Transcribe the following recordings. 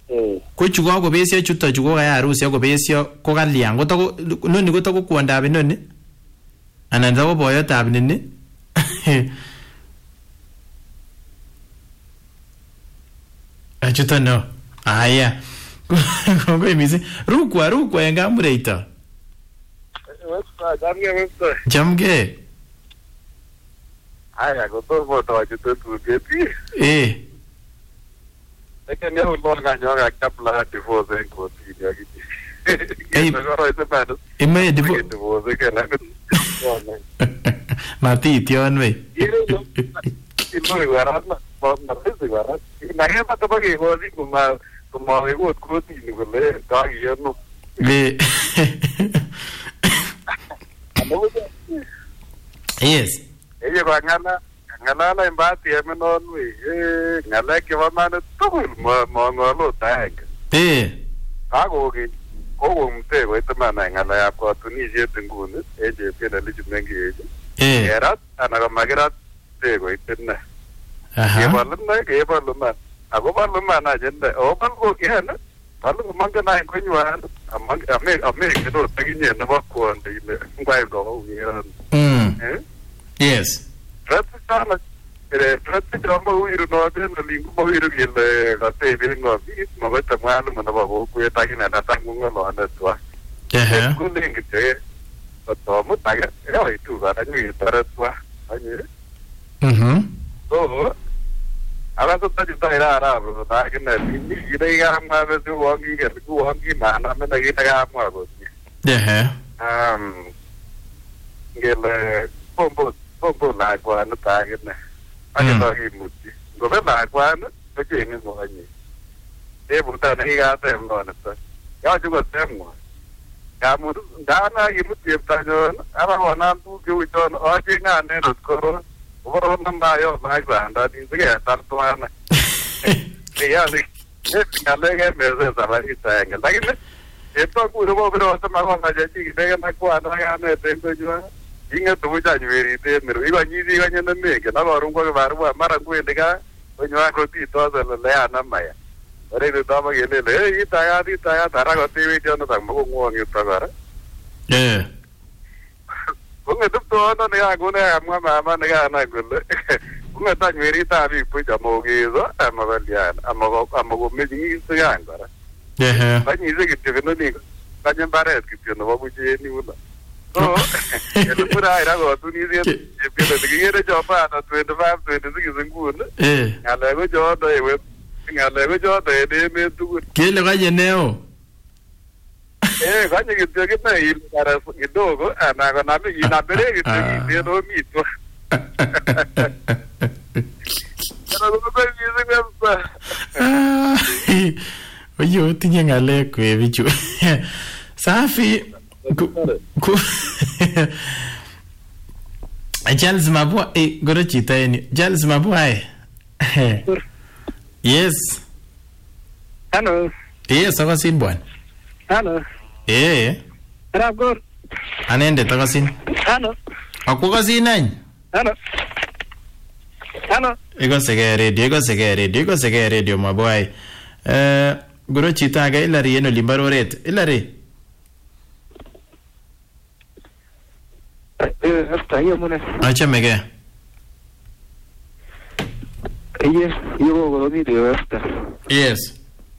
Ko chu kokobesio chuto chu kokaya harusi akobesio ko kalian ko noni ko tako kwondab inoni anan tako boyotab nini. Chuto no. Aya. Kongoi mising. Rukwa en Kamureito. Chamge. Aya kotomo tochute tuketi. Lakini ulikuwa kanyoga kabla divorce en kotini yakiti. Ime divorce kana. Mati tion we. Ino warana, marisi warana. Nagema tabaki kozi kuma wekot kotini kule kagiyono. Yes. Eye ngana imbati yemenon we. Ngalek chebo manit tugul mongolo taeng. Kagoge kogomte koitemana ngalekab kotunisiet nguni chepkele lichumengech. Kerat anan komakirat koitene. Kebaluna ako baluma ajende opal ko kene balu mangana konywan ame kino taginye nebo kwonde ile ngwai go uyeran. Yes. Ratana jambo uyiru no den lingu mo uyiru gele gate ngobi mabata mwalu manaba ko yetagina natangunga lo anatwa. Kulingite to mutaga itu gara ni taratwa. So abato tajita era bro ta kene ni idega ma se wangi mana me na gita ma go. Gele pombo la kwa na ta kene. Ani to hi muti. Go be la kwa na to ke ni mo ani. Buta na ga te mo na ta. Ya ju go te mo. Ya mu da na hi muti ta jo ara wana tu ke u jo o je nga ne ro ko. Oro namba yo mai granda di se tartuana. Ya ni ngale me se sabari ta ngel. Lakini esto ku ro bro sa ma na je ti de na kwa na ga ne te ko jo. Inga tu ja jweri te mero iba ni ga nyana me ke na ro ko ba ro mara ku de ga ko nyo ko ti to se le ya na ma ya. Ore de ta ma ge le ta ya tara ko ti vi jo na ta mo ngo ngi ta ga. Kunga tup to no ne aguna mama ne ga na gulle. Kunga ta jweri ta bi pu ja mo ge zo ama valia ama me ni se ya ngara. Ba ni ze ke te no ni ba nyam bare ke te no ba bu je ni una. So ele pura era go tu ni ze pe de ge re jo pa na 25 26 ngune. Ngale go jo do e ngale go jo de me tu. Kile ga yeneo. Kanye kityo il para kidogo ana na ina bere kityo no mito. Oye, tinye ngalek kwe bichu. Safi. Charles Mabua, goro chita yeni. Charles Mabua, Yes. Hello. Yes, ako sin bwan. Hello. Rapgor. Anende takasin. Hello. Ako kasi nany. Hello. Iko sege radio maboy. Guru chita ga Ilari yeno limbaroret. Ilari. Hasta hiyo mune. Acha mege. Yes, yo goro ni de hasta. Yes.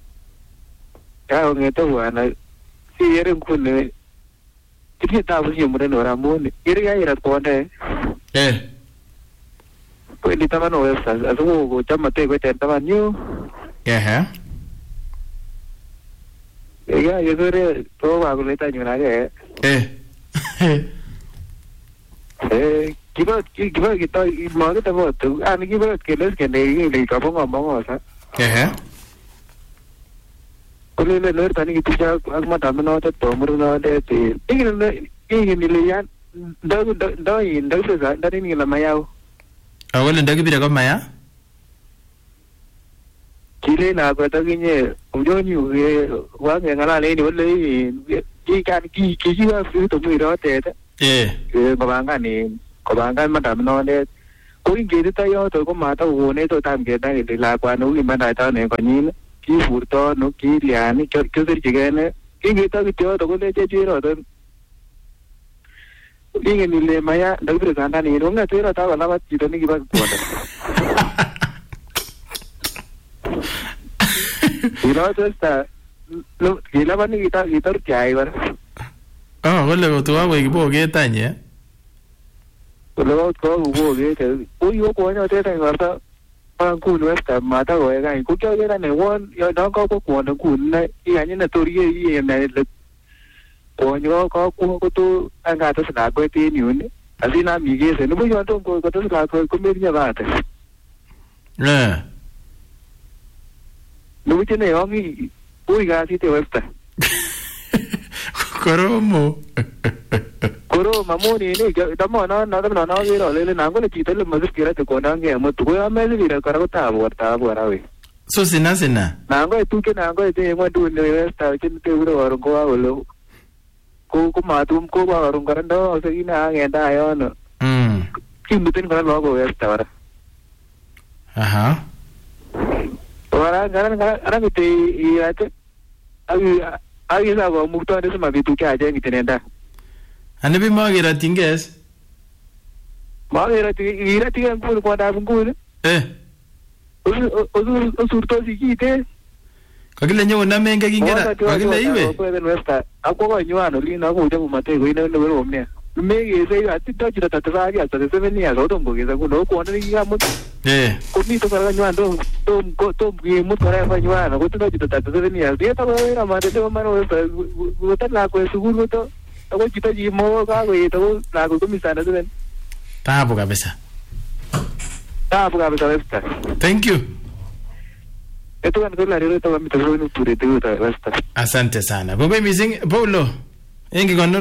Ya ngeta wana. Si yere nkune. Tiki tabu si mune no ramone. Yere ya ira konde. Pues di taman no hasta. Aso go chama te go taman new. Ya yo sore to ba go leta nyuna ge. Kiba kita mau kita buat tu, ane kiba kelas kene ini kapong ngomong apa? Kalau leher tani kita jah agama taman ada, tomru ada, ini nilaian, dah susah, dari ni lama yau. Awal dah kita berapa maya? Kile nak kata gini, ujian ni wang yang ala ni boleh, kikan tu mira ada. Kebangan madam no ne ko ingi ta yo to ko ma ta wo ne to tam ge da ni la kwa no ni ma da ta ne ko ni kiburto no kiliani kesirchigei ne kingito kityo to kole chechiroton ingen ile maya ndakipire sandani ng'etiro ta kolabat chito nekiba kwonda Ilotesta kilaban kitar chai kora kole kotuwa koik kiboket any kole ko kiboket uyo konyo teta ngorta nguni westa mata koe kai ko kyo kera ne won yo no ko kwonda nguni yani na toriye yi na le konyo ko to anga to na ko tin yun asina migese no yo to ko to la ko merinya bate no tiene yogi uy gasi te westa koromo mamoni ne damo na gero le na ko le chito le mazu kira te ko nange mo to ya me le kara ko ta we so sina na ngo tu ke na ngo te mo du ne westa chin te uro ro ko lo ko ma tum ko ba ro kara ndo se ina ngenda yo no kimuten kara lo ko westa wara aha ora gara mite iate agi la go mukto ande sama bitu kya aje ngitenenda ane bi magira tinges magira irati ngul ko da ngul usurto sikite kagile nyo na menga kingera kagile iwe akwa kwa nywano lina ko uje kumate ko ina no ro mne mege se ati to chira tatari ata 7 years odo mbogeza kuno ko ona ni gamu ko mi to kara nywando to mi mu kara kwa nywano ko to chira tatari 7 years dia to era mate to mano ko ta la ko suguru to ko chita ji mo ka ko to la ko mi sana to tabu kabisa westa thank you eto kan kola rero to mi to no pure te westa asante sana bobe missing Paulo engi konor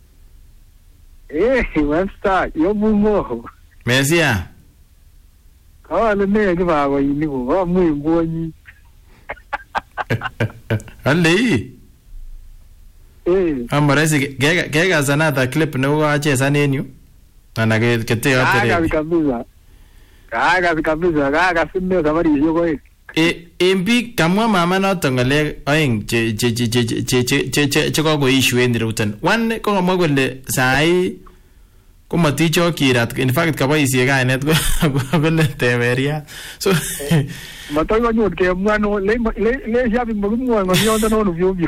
westa yo bumo mesia le me ke ba ko ni ko mu ngoni alle amaresi gega zanata clip no acheza nenu ana kete yote kaga finne kamari yo ko embi kamwa mama noto ngale aeng che ko issue en rutan one ko kamwa kole sai ko maticho kirat in fact kaboisie kainet ko kole teberia so matoy ko nyot ke mwano le shabi mwa nyondo no vyo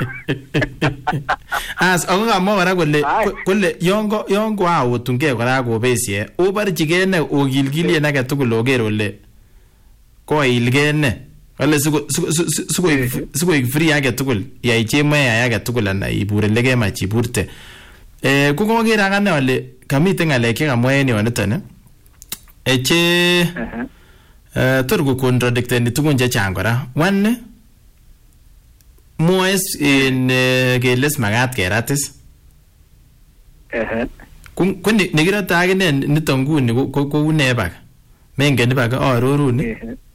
as onga mo bara kole yongo awutunge kora ko besie obarchige ne ogilgilie na ketukul oger ole ko ilgene wale suko free age tukul ya icheme ya age tukul na ibure lege ma chiburte kuko gira gane wale kamite ngale ke kamweni wanetane eche turgu contradict ni tugun je changora one moes in geles magat keratis kun nigira tagine nitonguni ko unebak mengen bak aroruni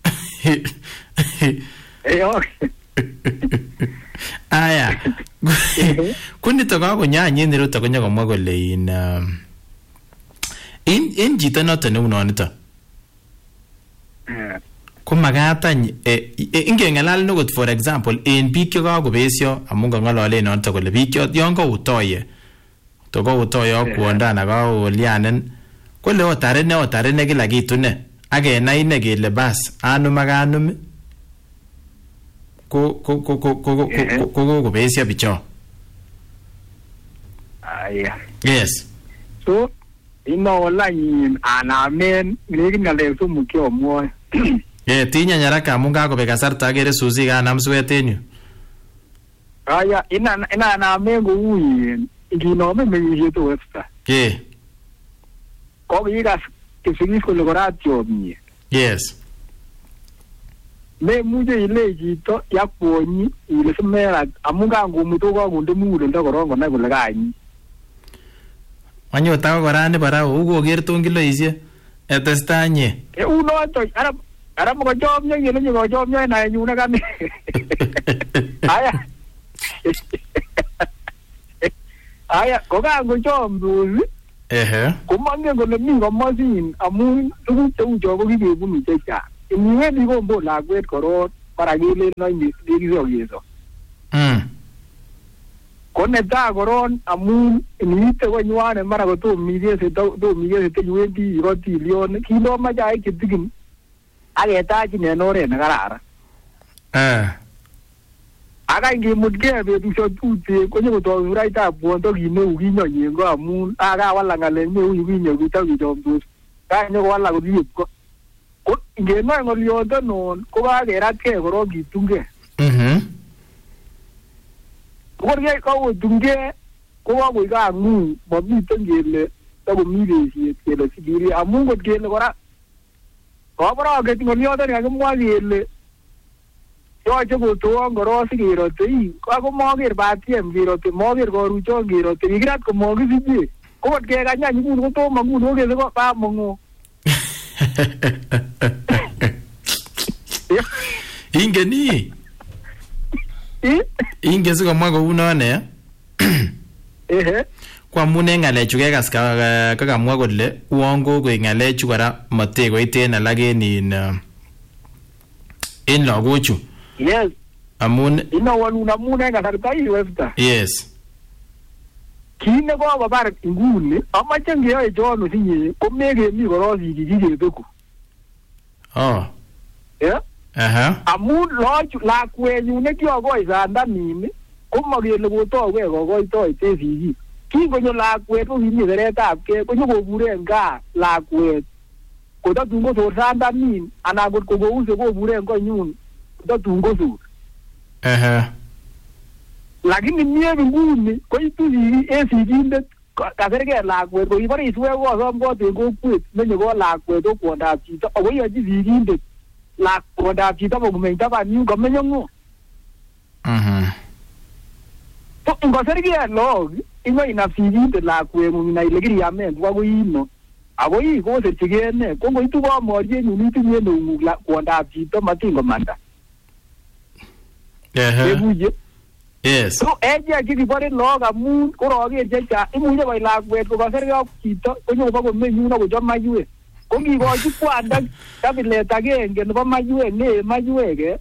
aya kundi to ka kunyanye ndiro to kunya komwa kole in jito noto ne unonito ko magatany ingengalal nogot for example in biik che kakobesio amun kangalale noto kole biik yon ko utoye to ko utoye kwonda na ka olianen kole otare ne kila kitu ne agenai ne kele bas anu maganum ko besio bicho aya yes so ino online anamen ngingale sumukyo mo tinya nyaraka munga ko be kasarta agere susi ganam swetenyu aya ina na mengo uyi ngino me yeto websta ko yigas kisigis ko logoratio mi yes me muje ile jito yakwonyi ile semera amunga ngumuto ko gunde mure ndo korongo na kule ganyi wanyo tawo korani bara ugo gerto ngilo isye etestanye uno to ara mo job nyo yele nyo job nyo na nyu na kami aya ko ga ngo job ruzi ko mange ngo le mi ngo mazin amun tu tu job ko gibe bu mi techa ni we di go mbo la gwet korot para kele no ikiso keso ko neta koron amun niite konywane mara ko to migese te yuendi roti lion kilo maja ikitigin agetachi ne nore ne karara aga ngimutge betusho tute konyo koto raita bondo kineu kinyo yengo amun aga wala ngale neu kinyo kutawi jomdos kanyo wala kodip ko ngeno ngoliondo non ko kageratke korong kitunge korge ko tunge ko ko ga ngu mamiten kele takomi besiet kele sigiri amun kot kele kora kobra ke ngoliondo ne kakimwa kele yoche kotoon korong sikerotei ako moker batiem kerote moker koruchon kerote kikirat komokisije ko kot kekanyany nguni kotomo nguni kokele ko bamongo ingeni inge sikomwa kounone ko amun en ngalechu kekas kakamwa kole uongo koik ngalechu kora matekoit en alak en lagochu. Yes. Amun inawalun amun en kasarta iwefta. Yes. Kit ne kokobar inguni amache ngeyoe chon osinye ko mekemi korong sigik kikebeku. Amun lakwenyu nekiokoi sandamin komokele kotowek kokoitoite sigik. Kingonyo lakwet ko kimi seretabkei konyo kobure en gaa lakwet kotatun kosor sandamin anan kot kokouse kobure en konyun kotatun kosor. Lakini mie nguni koitu en sigindet kasirgei lakwet ko ibore iswe kosom kot en kokwet menye ko lakwet ko kwondab chito ako iyochi sigindet kwondab chito komeny taban yun kamenye ng'o. So ngosirgei log inyo inab sigindet lakweng'ung inai ile kiriamen tuka koino ako ii koserchigei ne ko ngoitu komoryenyun itinye neung'ung kwondab chito matin komanda. Yes. So eche kikibore log amun koroker chechang imuche koi lakwet kokosirgei ak chito konyo kobo komenyun akochop maiwek ko ngikochi kwanda kabilet agenge nebo maiwek ne maiwek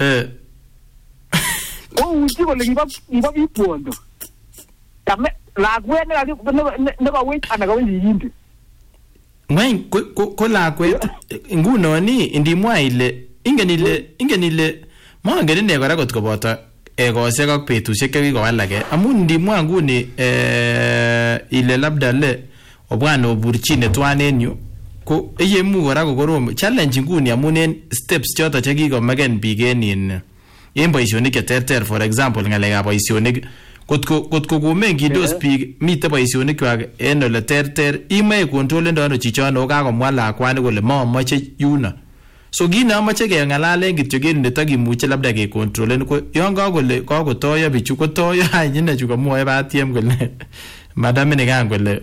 ko uchi kole kibo bipwondo tame lakwet nekawech anan kawech sigindet ngweny ko lakwet ngunoni indimwa ile ingen ile mongen ine kora kot koboto egosiek ak betusiek chekikowalake amun ndimwa nguni ile labda le obwana oburchine twan en yu ko yemu kora kokorom challenge nguni amun en steps choto chekikomaken biik en boisionik cheterter. For example ngalekab boisionik kotko komengindos biik mite boisionikwak en ole terter imoe kontrolendo ano chichono o kakomwa lakwani kole momoche yuno. So kit neamoche keng'alalen kityo en netakimuche labda kekontrolen ko yon kakole kakotoyo bichu kotoyo any ine chu kamwoe batiem kole madamini kan kole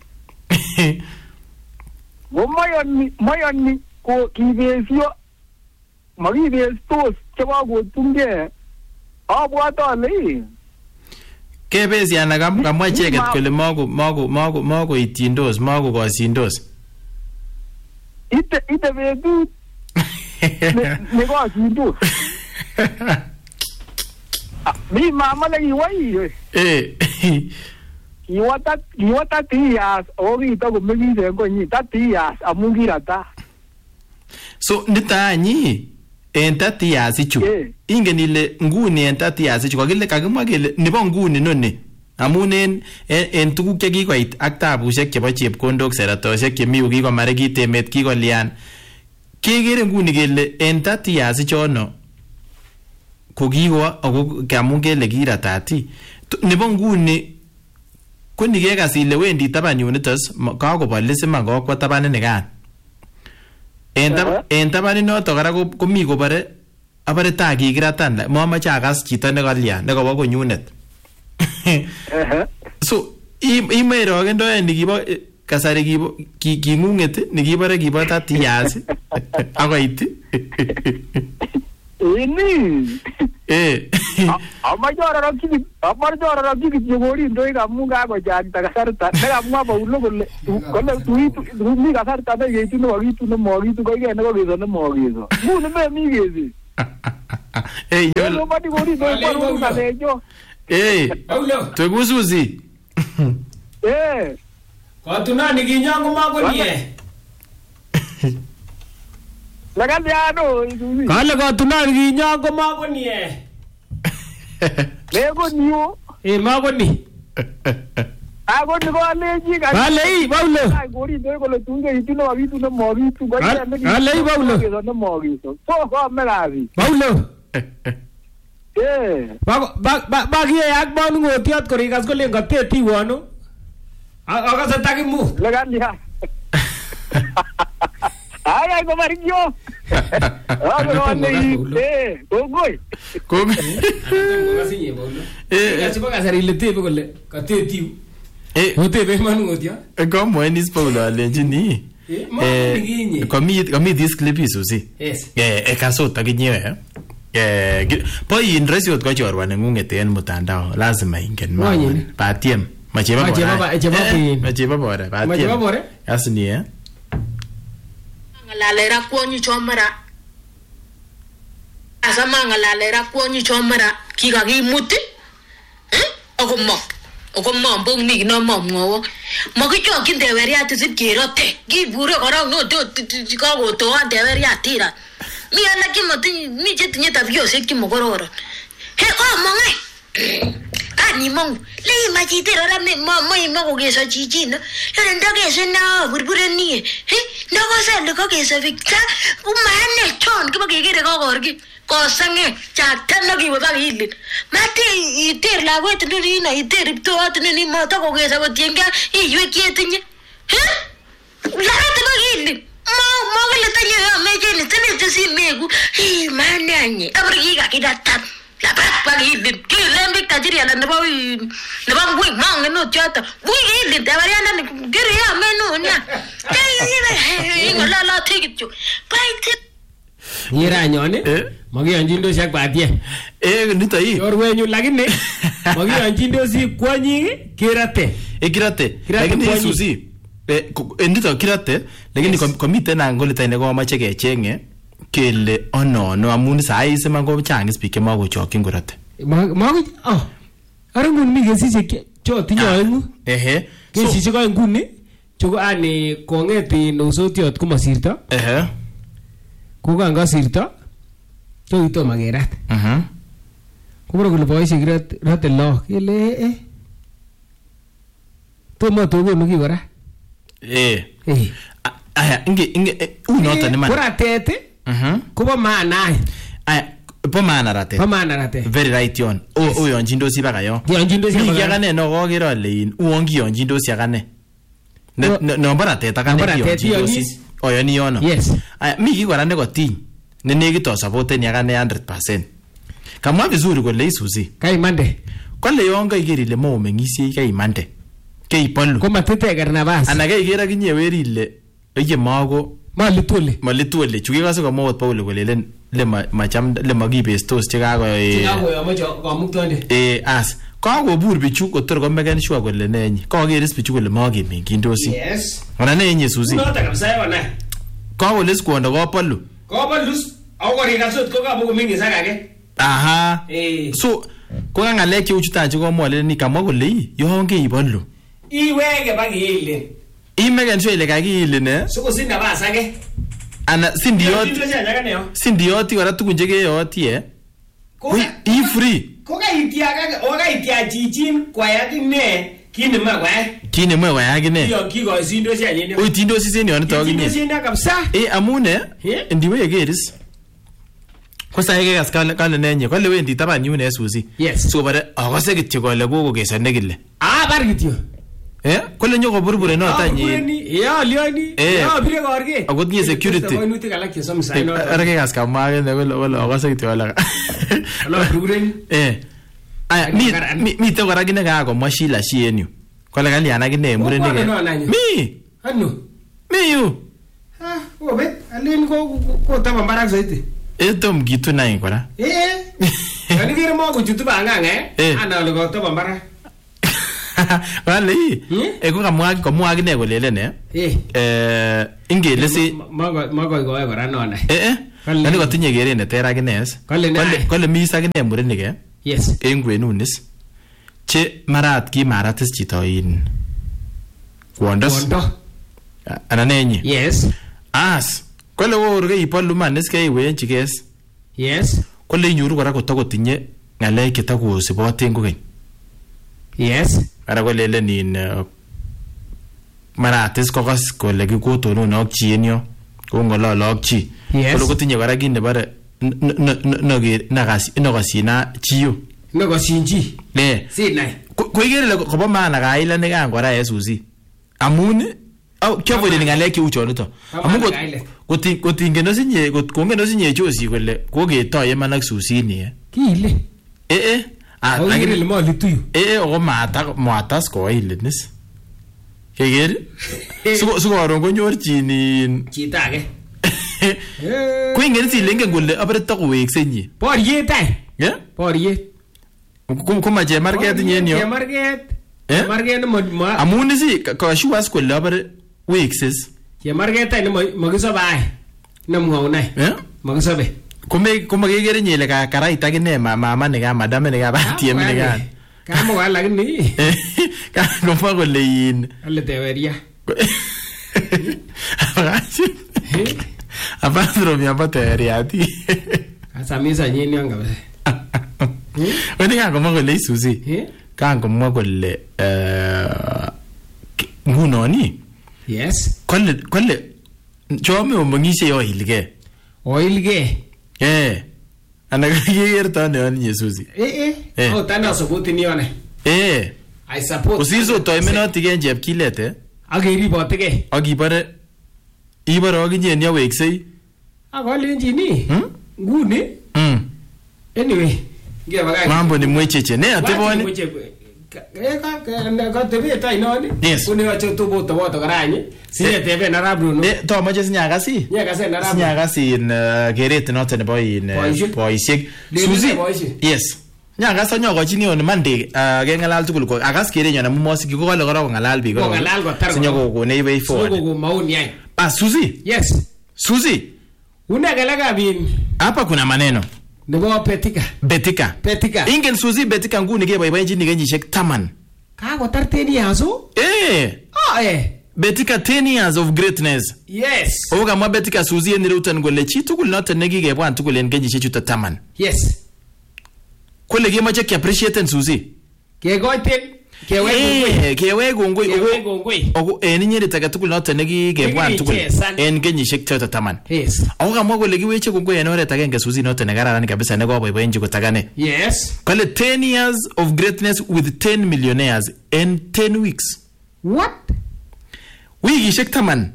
moyoni ko kibesio makibestos chekakotungei abwate ale kebesiana kamwa icheket kole makoityindos makokosindos ite betut nekosindos mi mama nekiwoi kiwa 30 years ako kitakomengis en konyin 30 years amun kirata. So nitanyi en 30 years ichu ingen ile nguni en 30 years ichu kakimwa kele nebo nguni noni amun en tuguk chekikoit ak tabusiek chebo chepkondok seretosiek chemi kokikomarekit emet kikolian kekere nguni kele en 30 years ichono kokiwa ako kamun kele kiratati nebo nguni ko nikekas ile wendi taban yunitos kakobolis iman kokwa tabanini kan en tabaninoto kora komi kobore abore taa kikiratan momoche akas chito nekalian nekobo konyunet. So imerokendoen nikibo kasari king'ung'et nikibore kibo 30 years akoit ini amache arorokyi kityo korindoik amun kakochakta kasarta nekamwa Paulo kole mi kasarta nekeitu nemokitu nemokitu koike nekokeso nemokeso nguni memi kesi Hey, yo mati gori do ko ngalejo. Paulo. Tugusuzi. Katunani kinyango makonie. Lagaliano izuzi. Kale katunani kinyango makonie. Lego niyo. Makoni. Ako ni ko aleji ka. Kale Paulo. Ai gori do ko lo tunge ituno abitu no mobitu ko ya me. Kale Paulo. No mobitu. So melavi. Paulo. Bagie ak bonu ngotiot korikas kolen kateti wono. Akase takimu. Lagalia. Ay ko marigyo. Ako ni kongoi. Ngasinye Paulo. Kasipa kasarile tebe kole kateti. Otebe manu ngotia. Komo enis Paulo alenjini. Komi this clip isusi. Yes. Kasot akinyewe. Po indresi ot ko chorwa nengunget en mutandao lazima ingen mawe. Patiem. Macheba bora. Macheba bora. Asni Ngalalera kwonyi chomara. Asama ngalalera kwonyi chomara kikakimuti. Okomo mbongi no momwo. Mokichokyin teweriat isip kerote. Kibure korong no kakotoan teweriat tira. Mi alak chematinye mi chetinye tabiosiek chemokororon. Omonge. Kanimong. Lei machitero rame mo kokeso chichino. Lele ndokeso na burburenie. Ndokosale kokeso Victor. Umane ton kiba kekere kokorki. Kosange chaktan kiwe bakilin. Mate iter lakwet nino iter iptoot nini moto kokeso kotienge iywek chetinye. Lakwet bakilin. Mogele tanye amejeni tene simegu. Mananye. Abrika kidatan. La bakilin. Kilembe tajiri ala nebo ngwe mange no tiata. Wigilin tabariana gere amenu nya. Ngolala tikityo. Baite Nyira nyone makiyonjindosi ak batye. Nito hii Chorwenyu lakini makiyonjindosi kwonyik kirate. Kirate. Lakini isusi nito kirate lakini komiten angolita ne komache kechenge kele no amun sai sema ko changis biik chemakochokyin kurate. Ara nguni mi kesisiek chotinye oengu. Kesisiek oeng nguni choko ani kongeti nosotiot komasirto. Kukan kasirto chokito makerat. Kubro kole boisiek rate lo kele tomo tokonu ki kora. Aya inge unoto ne man. Kuratet kobo maana. Aya po maana ratet. Po maana ratet. Very right yon. Oyonjindosi baka yo. Yonjindosi baka. Yakane no kokero ale in uongi yonjindosi yakane. No baratet akane yonjindosi. Oyoni yono. Yes. Aya mi ki kora ne kotiny. Ne nekito supporten yakane 100%. Kamwa vizuri kole isusi. Kaimande. Kole yon kaiker ile momeng'isie kaimande. Keipolu. Komatete karnavas. Ana kaiker akinye weri ile oye mago malitule chukikase komwa ot Paulo kolelen le macham le makibestos chekakoyomocho kamuktonde. As kakobur bichu kotor komeken sure kole nenyi kakeris bichu kole makemengindosi. Yes. Ona nenyi susi. Noto kabisa yona. Kakoles kwondo kopolu. Kopolus akorikasot kokabokomengis akake. Aha. So ko ngalek cheu chutan chekomwa leni kamwa kole yon keipolu. Iweke bakilin. Imeken sure ile kakilin Sokosich nabas ake. Ana sindioti kora tukun chekeyoti I free. Kokaitia chichin kwayat ine kinema kwayat. Kinema kwayat ine. Kikoisindosi anyine. Uitindosi sen yon to akinye. Uitindosi kabisa. Amune ndiwe keris. Kosa yake kas kale nenye kole wendi taban yune susi. Yes. So bare akose kityo kole kokokesa nekile. Bar kityo. Kole nyoko burbure no tanyi. Ya lioni. Ya bire korge. Akot nye security. Koinutik alak chesomisai no. Arake kas kamwa ake kole akose kityo kole. Alo burburen. Aya mi to kora kine kakomwa Sheila Shienyu. Kole kalyan akine murenik. Mi. Ano? Mi yu. Obet alen ko taban barak soiti. Tom gitu nai kora. Kani kere mo kuchutu bangange. Ana ole ko taban barak. Wale ko kamwa akine kolele ne. Ingele si mago kora nona. Lani kotinye keret neter akine. Kole mis akine murenik Yes. En kwenunis che marat kimaratis chito in kwondos. Anan enyi. Yes. As kole worke ipolu manis ke iwenchi kes. Yes. Kole inyoru kora kotakotinye ngalek chetakosiboten kokeny. Yes. Ara kolelen in maratis kokas kole kikotonon ak chi en yo kongololo ak chi. Kole kotinye kora kit nebare nokasina chiyo. Nokasinchi. Ne. Sinai. Koikere kobo maana kaila nekan kora Yesusi. Amun kyavoiden ngalek cheu chonito. Amun kotingeno sinye kongeno sinye chosi kole koketoye man ak susini. Kile. Lakini le malitu. Oko matas koilenis. Kegere? Sikoron konyorchin chita age. Koingen silenge kole abare takoweksenyi. Boriet ai. Boriet. Kuma chemarket nyen yo. Chemarket ne amun isi kashuas kole abare wekses. Chemarket ai ne makisobe ai. Namngaunai. Makisobe. Kuma kekere nyele karait akine mama ne ka madam ne ka batiem ne ka. Kamo wala lakini. Kama kole yin. Ale teweria. Apandro mi apateria ti. Asamisa nyini anga basi. Wani kama kole Susi. Kama kole ngunoni. Yes. Kole chome omongishe oilge. Oilge. Ana kiyerta ne on Yesusi. Tana support ni one. I support. Usizo toimenoti gen chepkilete. Akeribotige. Akibare akinye ni aweksei. Akolenjini. Nguni? Anyway, mambo ni mwecheche. Ne ateboni. Katebet ainoni. Yes. Kuni wacho tuboto boto karanye. Siye tebe na rabruno. To amache sinyakasi. Nyakase na rabruno. Sinyakasi in keret noto nebo in boisiek. Susi. Yes. Nyakasa nyokochini on Monday kengalal tugul ko akas kerenyo amu mosiki ko kole kora kongalal biik. Kongalal kotar. Sinyoko konei way forward. Soko maoni ai. Susi. Yes. Susi. Unagalaka bin. Hapa kuna maneno. Nebo Betika. Ingen Susi Betika nguni keboiboenjini kenyisiek 10. Kakotar 10 years o? Betika 10 years of greatness. Yes. Okamwa Betika Susi en rutan kole chi tugul noton nekikebwan tugul en kenyisiek chuto 10. Yes. Kole kemoche ki appreciate Susi. Kegoiten kewek kongoi. Ogo en inyeri age tugul noton nekikebwan tugul en kenyisiek choto 10. Yes. Okamwa kole kiweche kongoi en oret agenge Susi noton nekararan kabisa nekoboiboenji kotagane. Yes. Kole 10 years of greatness with 10 millionaires in 10 weeks. What? Wikishek 10.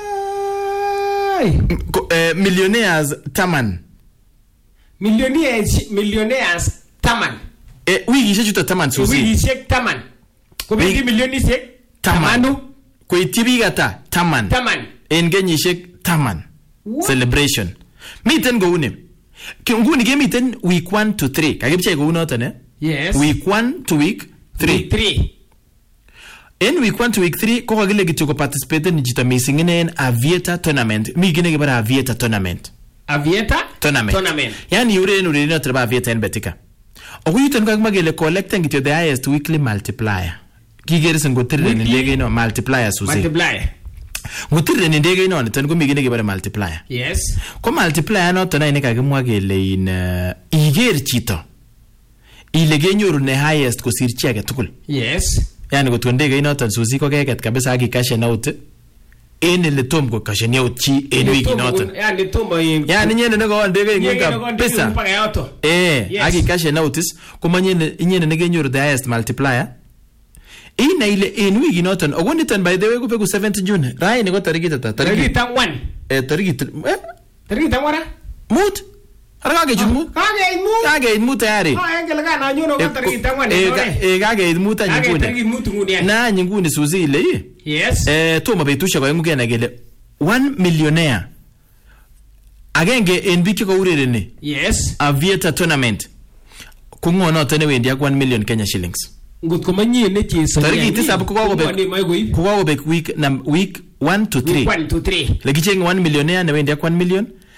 Millionaires 10. Millionaires 10. Wikishek chuto 10 Susi. Wikishek 10. Kubiki millionishek 10. Koityi biik ata 10. En kenyisiek 10. Celebration. Miten kouni. Nguni kemiten week 1 to 3. Kakipchei kou noton Yes. Week 1 to week 3. En week 1 to week 3 ko kakile kityo ko participate ni chito missing en Aviator tournament. Mi kine kebara Aviator tournament. Tournament. Yani ureriet nebo Aviator en Betika. Okuyuton kakimwa kele collecting kityo the highest weekly multiplier. Kigerisi ngotirren ndege ino multiplier Susi. Ngotirren ndege ino niton ko mi kine kebara multiplier. Yes. Ko multiplier noton ai nekakimwa kele in iger chito ile kenyoru ne highest kosir chi age tugul. Yes. Yani kot ndege inoton Susi ko keket kabisa akikashen out en ile tom ko kashen out chi en wiki noton. Yani nyene neko ndege ngun kabisa. Akikashen out komanyene nyene nekenyoru the highest multiplier. Ina ile en wiki noton okoniton by the way kubeku 7th June. Rai niko tarikit ata? Tarikit 1. Tarikit 1. Mut. Kageit mut tayari. Engele kana nyono ko tarikit 1. Kageit mut anyinguni. Na anyinguni Susi ile. Yes. Tomo betusiek aengu kenai kele 1 millionaire. Agenge en biik ko urereni. Yes. Aviator tournament. Kungo noton newendi ak 1 million Kenya shillings. Ngot ko manyene cheso. Tarikit 7 kokobek week 1 to 3. Lekicheng 1 millionaire newendi ak 1 million.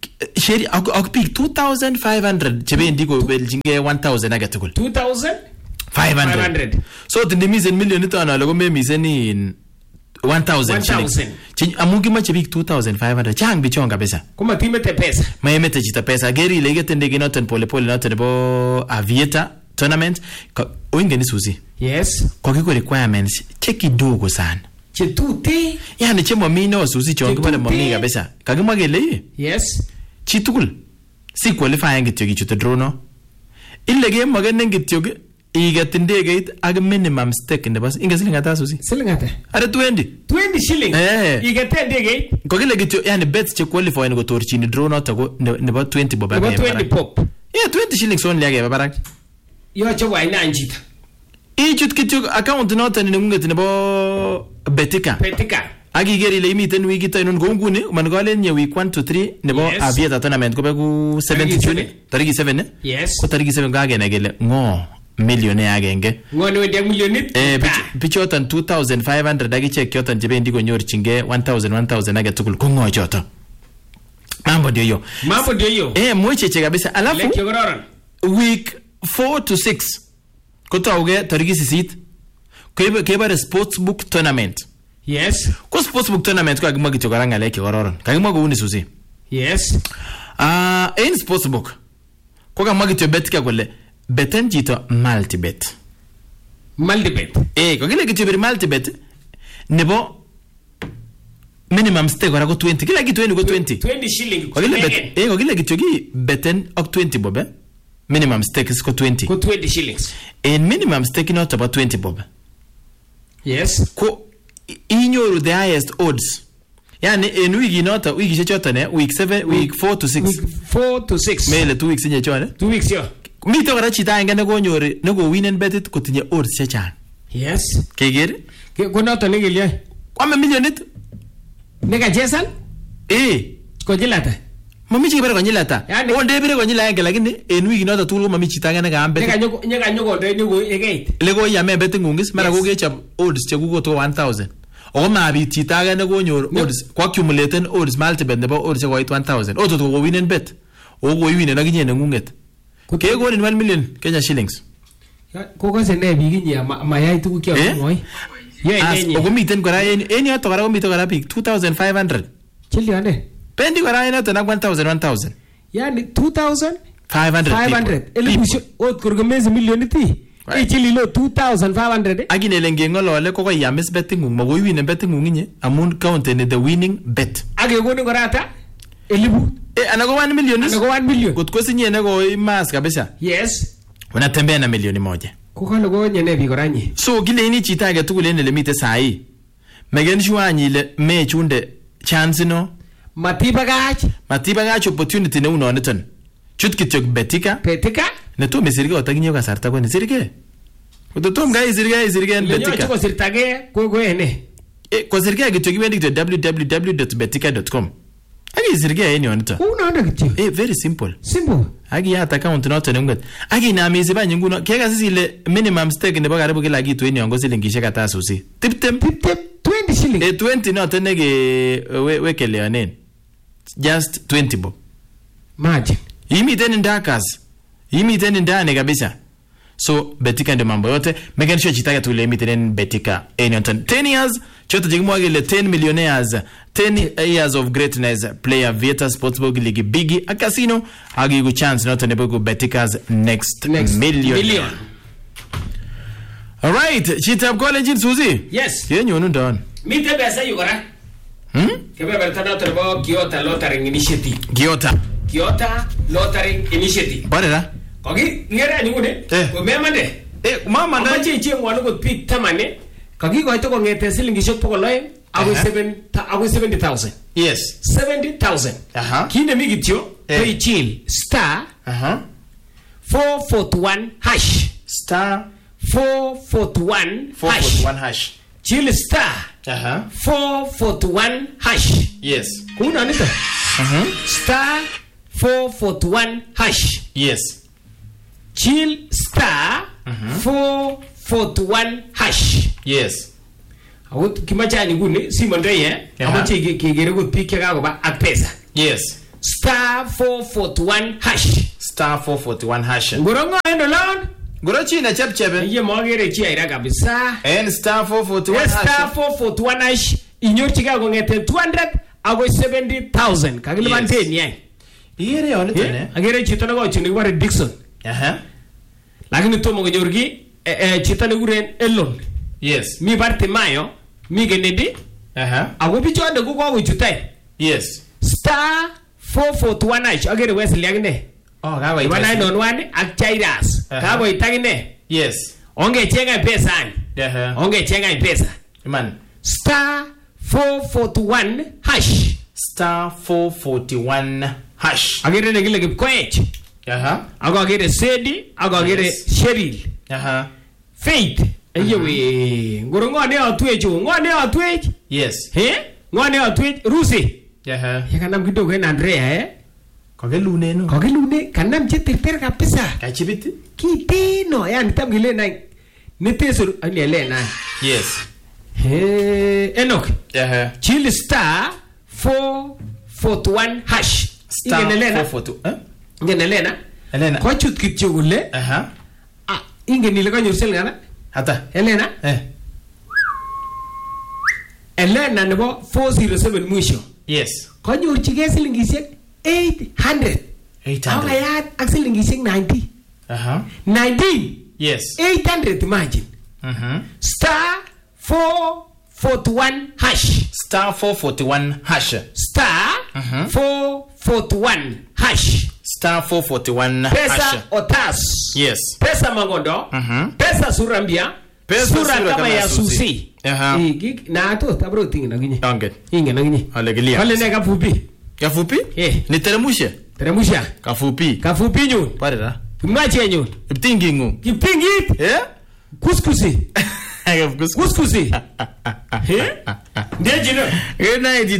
sheri ak biik 2500 chebendi kobeljingei 1000 age tugul 2500 so tindimisen milionit anale ko memisen in 1000 shillings amu kimache biik 2500 chang bichon kabisa kuma timete pesa maemete chita pesa geri ile getende ginoten pole pole noten nebo Aviator tournament oingeni Suzi yes kwa kiko requirements che kidogo sana che tuti yani che mamino Suzi chon kibale mami kabisa kakimwa kele yes chi tugul si qualifying kityo kichute drono ile game magenen kityo iget ndegeit ak minimum stake nebo inge siling ata Suzi siling ata are 20 shilling iget ndegeit ko kile kityo yani bets che qualify ni kotorchini drone to nebo 20 bob nebo 20 pop 20 shillings only age barak yo cho wai nanjita ichut kityo account noton nengunget nebo Betika akigeri ile imiten wikit ainon kou nguni man golen nye week 1 to 3 nebo Aviator tournament ko beku 7 June tariki 7 yes ko tariki 7 kagene kele ngo milioni agenge ngo ne wendi milionit bichoton 2500 akichek yoton chebendi konyorchingei 1000 age tugul ko ngo choto mambo ndio hiyo mwecheche kabisa alafu week 4 to 6 kotauge tariki 8 kebare sportsbook tournament yes ko sportsbook tournament ko kakimwa kityo kora ng'alek chekororon kakimwa kouni Suzi yes in sportsbook ko kamwa kityo Betika kole beten chito multibet ko kile kityo bir multibet nebo minimum stake kora ko 20 kila kitu ni ko 20 shilling ko kile bet ko kile kityo ki beten ak 20 bob minimum stake is ko 20 shillings in minimum stake not about 20 bob yes ko inyoru the highest odds yani en wiki nota wiki chechoton week 7 week 4 to 6 mele 2 weeks nye chone 2 weeks yo mito kora chita enge ne konyor ne ko win and bet kotinye odds chechang yes keger ko noton ne gelyo kwame milionit ne kachesan ko jilata mami chi bare konyilata onde bire konyila enge lakini en wiki nota tugul mami chita enge ne kaambe ne kanyo konde ne ko egeit le ko yame bet ngungis mara ko kechap odds chekuko to 1000 o mabit chita age ne konyor odds ko accumulated odds multibet nebo odds ko 1000 oto ko win and bet o ko win na kinye ngunget ke ko ni 1 million Kenya shillings ko kase ne biik inye mayai tuguk kyo moy o komiten kora en yoto kora komiten kora biik 2500 chilione pendi kora en yoto na 1000 yani 2500 elibusho ot korgomezi milioniti ichililo 2500 agine lenge ngolole ko koyamis betting ngung magoi win betting ngung inye amun count in the winning bet age konu kora ata elibu ana ko 1 million kot ko sinye ne ko imas kabisa yes unatembea na milioni moja ko kale ko nyene bi kora nyi so kile ini chita age tugul en le mite sai megen shwanyi le me chunde chance no matibagach opportunity ne unoniton chut kityo Betika ne to mesirge otaginyo kasarta ko ne sirge ototom gai sirge en Betika ko sirtage ko ene ko sirge kityo kibendi kityo www.betika.com agi sirge en yonito unaona kityo very simple agi ya account noton ngot agi na mezi ba nyinguno kega sisile minimum stake nebo karibu kila kitu en yongo silingishek ata Suzi 20 shilling 20 noton nege wekeleonen just 20 bob margin imiten ndani kabisa so Betika ndio mambo yote make sure chitaka tule imiten Betika en 10 years chote jigimwa ile 10 millionaires 10 years of greatness play Aviator Sportsbook League bigi a casino agi go chance not nebo Betika's next million. All right chita college Suzi yes yenyu ndon mite pesa yugora kebe bertana terbo Kiota Lottery Initiative Kiota Lottery Initiative barera kogi ngera nyude ko memande mama na che ngwanu ko pik tamane kogi ko to ngete silingishek 200 agoi 70,000 yes 70,000 kinde migityo to chill star 441 hash star 441 hash chill star 441 hash yes kuna nito star 441 hash yes chill star 441 hash yes awut kimachani nguni simondoye amache kegere ko pik kagoba ak pesa yes star 441 hash. Star 441 hash. Ngorongo endo lon. Ngoro china chepchebe. Iye mogere chi aira kabisa. En star 441 hash. Star 441 hash. Inyorchika kongete 200 agoi 70,000. Kakilipan ten yai. Iyere yon tene. Agere chito na kochini kibare Dixon. Lakini tomo konyorki chito ne kuren Elon. Yes. Mi Bartimayo, mi Kennedy. Ako bichonde ko kokochutai. Yes. Star 441 hash. Agere Wesley akine. Oh, kakoit. Ibanai nonwani ak Chairas. Kakoit akine. Yes. Onge chenga pesa ani. Onge chenga pesa. Iman. Star 441 hash. Star 441 hash. Agere ne kile Kipkoech. Ako agere Sedi, ako agere Cheryl. Faith. Eyewe. Ngorongo ne atwech. Ngo ne atwech? Yes. Ngo ne atwech? Rusi. Yakanam kidogo en Andrea Kagelune no. Kagelune kanam cheterter kabisa. Kachibiti? Kiteno yani tam gile na niteso ani elena. Yes. Enoch. Chill star 441 hash. Star 442. Ingen Elena. Ko chut kityo kole. Ingen ile kanyor selngana? Hata. Elena? Elena nebo 407 mwisho. Yes. Kanyorchige silingisiek 800. Awayat ak silingisiek 90. 19. Yes. 800 imagine. Star 441 hash. Star 441 hash. Star 441 hash. Star 441 pesa hash. Otas. Yes. Pesa Mangondo. Pesa Surambia. Sura kama ya Susi. Na ato tabro tingi na ginye. Onget. Inge na ginye. Alegelia. Wale ne kafupi. Kafupi? Ni teremushe. Teremusha. Kafupi. Kafupi nyun. Parera. Mwache nyun. Kiptingi ngu. Kiptingi? Kuskusi. Kuskusi. Ndiye jino.